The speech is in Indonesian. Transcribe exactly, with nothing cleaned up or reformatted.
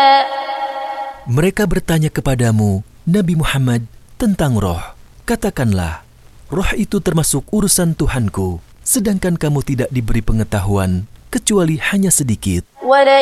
Mereka bertanya kepadamu, Nabi Muhammad, tentang roh. Katakanlah, roh itu termasuk urusan Tuhanku, sedangkan kamu tidak diberi pengetahuan, kecuali hanya sedikit.